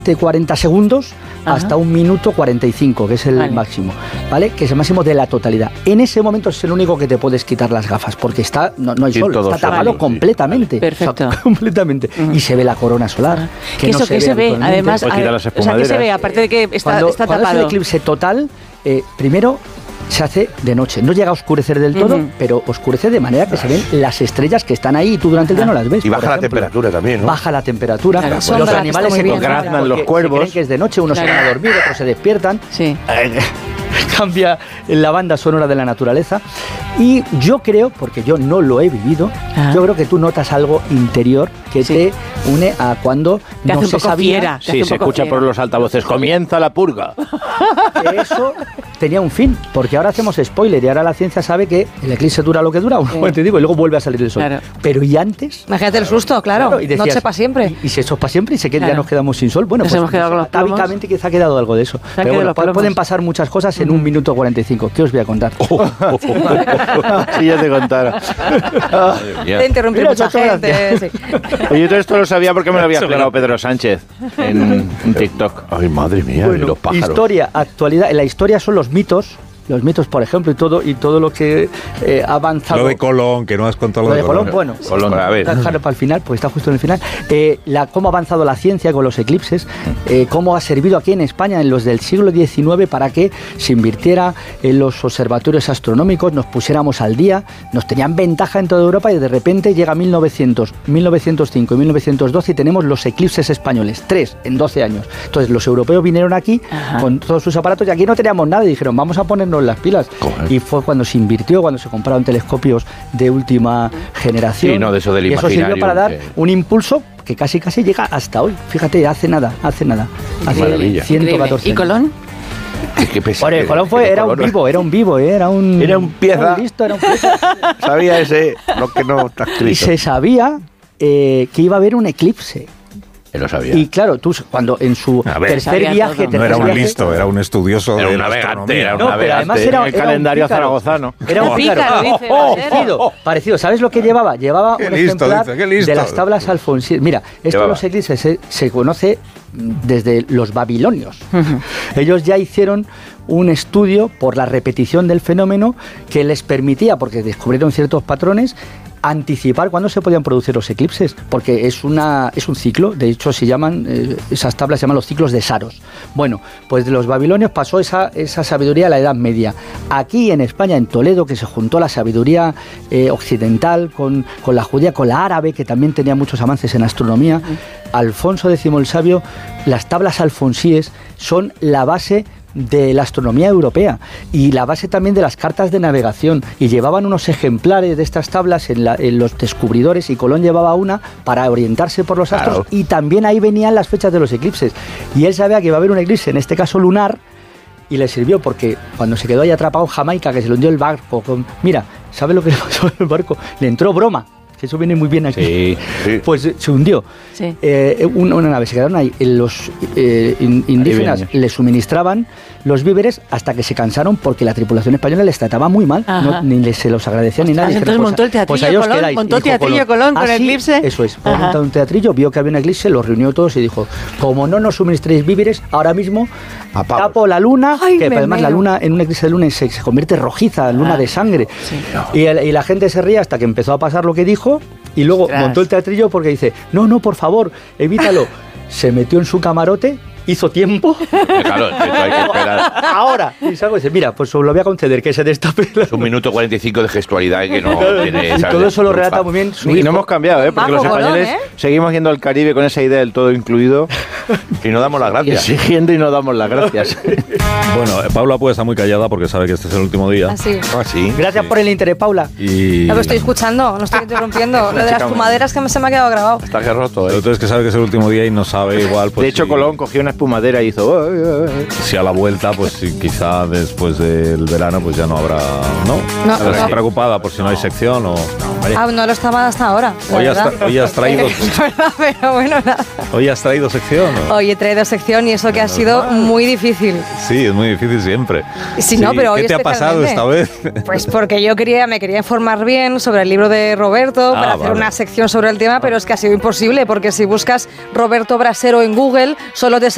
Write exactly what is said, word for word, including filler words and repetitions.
de cuarenta segundos Ajá. hasta un minuto cuarenta y cinco, que es el vale. máximo, ¿vale? Que es el máximo de la totalidad. En ese momento es el único que te puedes quitar las gafas, porque está no, no hay sí, sol, está tapado vale. completamente. Perfecto. O sea, completamente. Uh-huh. Y se ve la corona solar. Que ¿Eso no se, que se ve? Además, a, o sea, ¿qué se ve? Aparte de que está, cuando, está cuando tapado. Es el eclipse total, eh, primero se hace de noche. No llega a oscurecer del todo, uh-huh. pero oscurece de manera que se ven las estrellas que están ahí y tú durante el día no las ves. Y baja la temperatura también, ¿no? Baja la temperatura. Claro, los sombra, animales se graznan, los cuervos. Se creen que es de noche, unos claro. se van a dormir, otros se despiertan. Sí. Cambia la banda sonora de la naturaleza. Y yo creo, porque yo no lo he vivido, ah. yo creo que tú notas algo interior que sí. te une a cuando te no se sabía. Fiera, sí, se escucha fiera. Por los altavoces. Comienza la purga. Eso tenía un fin, porque ahora hacemos spoiler y ahora la ciencia sabe que el eclipse dura lo que dura, sí. bueno, te digo, y luego vuelve a salir el sol. Claro. Pero ¿y antes? Imagínate el susto, claro, claro y decías, noche para siempre. Y, y si eso es para siempre y se queda, claro. ya nos quedamos sin sol, bueno, nos pues hemos quedado con los plomos. Atávicamente quizá ha quedado algo de eso. Se Pero bueno, pueden pasar muchas cosas en uh-huh. un minuto cuarenta y cinco. ¿Qué os voy a contar? Oh, oh, oh, oh. Sí, ya te contara. Te interrumpí mucha gente. Sí. Oye, todo esto lo sabía porque me lo había explicado Pedro Sánchez en, en TikTok. Ay, madre mía, bueno, los pájaros. Historia, actualidad. En la historia son los mitos. Los mitos, por ejemplo, y todo y todo lo que eh, ha avanzado. Lo de Colón, que no has contado lo, lo de Colón. Colón bueno, Colón, a ver. Dejarlo para el final, pues está justo en el final. Eh, la, cómo ha avanzado la ciencia con los eclipses, eh, cómo ha servido aquí en España en los del siglo diecinueve para que se invirtiera en los observatorios astronómicos, nos pusiéramos al día, nos tenían ventaja en toda Europa y de repente llega mil novecientos, mil novecientos cinco y mil novecientos doce y tenemos los eclipses españoles, tres en doce años. Entonces los europeos vinieron aquí Ajá. con todos sus aparatos y aquí no teníamos nada y dijeron, vamos a ponernos las pilas. Coger. Y fue cuando se invirtió, cuando se compraron telescopios de última generación. Sí, no, de eso del y eso sirvió para dar que... un impulso que casi casi llega hasta hoy. Fíjate, hace nada, hace nada. Hace maravilla. ciento catorce ¿Y Colón? Qué pesa, Bueno, Colón fue, era un vivo, era un vivo, era un... Era un pieza. Era un listo, era un pieza. Sabía ese, lo que no está escrito. Y se sabía eh, que iba a haber un eclipse. Él lo sabía. Y claro, tú cuando en su ver, tercer viaje... No era un viaje, listo, era un estudioso era de un la navegante, era un no, navegante. Pero además era, el era calendario un pícaro, zaragozano. Era un pícaro. pícaro dice, oh, oh, parecido, parecido. ¿Sabes lo que llevaba? Llevaba qué un listo, ejemplar dice, qué listo. de las tablas alfonsíes. Mira, esto de los eclipses se, se conoce desde los babilonios. Uh-huh. Ellos ya hicieron un estudio por la repetición del fenómeno que les permitía, porque descubrieron ciertos patrones, anticipar cuándo se podían producir los eclipses, porque es una es un ciclo, de hecho se llaman, eh, esas tablas se llaman los ciclos de Saros. Bueno, pues de los babilonios pasó esa, esa sabiduría a la Edad Media. Aquí en España, en Toledo, que se juntó la sabiduría eh, occidental con, con la judía, con la árabe, que también tenía muchos avances en astronomía, uh-huh. Alfonso X el Sabio, las tablas alfonsíes son la base de la astronomía europea y la base también de las cartas de navegación, y llevaban unos ejemplares de estas tablas en, la, en los descubridores, y Colón llevaba una para orientarse por los astros, claro. Y también ahí venían las fechas de los eclipses, y él sabía que iba a haber un eclipse, en este caso lunar, y le sirvió porque cuando se quedó ahí atrapado en Jamaica, que se le hundió el barco, con, mira, ¿sabe lo que le pasó al barco? Le entró broma. Eso viene muy bien aquí. Sí, sí. Pues se hundió. Sí. Eh, una, una nave, se quedaron ahí. Los eh, in, indígenas le suministraban los víveres hasta que se cansaron porque la tripulación española les trataba muy mal. No, ni les, se los agradecía ni nada. Entonces dijeron, montó el teatrillo pues Colón, quedáis, montó el teatrillo Colón con el eclipse. Eso es. Montó un teatrillo, vio que había un eclipse, los reunió todos y dijo, como no nos suministréis víveres, ahora mismo Apago. tapo la luna, Ay, que además meo. la luna, en un eclipse de luna se, se convierte rojiza, luna ah, de sangre. Sí. Y, el, y la gente se ría hasta que empezó a pasar lo que dijo. Y luego Ostras. montó el teatrillo porque dice, no, no, por favor, evítalo. Se metió en su camarote, hizo tiempo. Claro, hay que esperar. Ahora. Y salgo y dice, mira, pues os lo voy a conceder, que se destape. Es un minuto cuarenta y cinco de gestualidad que no tiene... Y ¿sabes? Todo eso lo relata muy bien su Y hijo. no hemos cambiado, ¿eh? Porque Bajo los españoles Colón, ¿eh? seguimos yendo al Caribe con esa idea del todo incluido y no damos las gracias. Y exigiendo y no damos las gracias. Bueno, Paula pues está muy callada porque sabe que este es el último día. ¿Ah, sí? Ah, sí. Gracias sí. por el interés, Paula. Y... Lo estoy escuchando, no estoy interrumpiendo. Lo de las espumaderas que se me ha quedado grabado. Está que roto, ¿eh? Entonces que sabe que es el último día y no sabe igual... Pues, de hecho, si... Colón cogió una espumadera y hizo... Si a la vuelta, pues si quizá después del verano, pues ya no habrá... ¿No? No, ¿Estás no. preocupada por si no hay sección o...? No, ah, no lo estaba hasta ahora. Hoy has, tra- hoy has traído... Es verdad, pero bueno, nada. ¿Hoy has traído sección? ¿O? Hoy he traído sección y eso que bueno, ha sido normal. muy difícil. Sí, es muy difícil siempre. Sí, sí, no, pero hoy ¿Qué te ha pasado esta vez? Pues porque yo quería, me quería informar bien sobre el libro de Roberto ah, para hacer vale. una sección sobre el tema, pero es que ha sido imposible porque si buscas Roberto Brasero en Google, solo te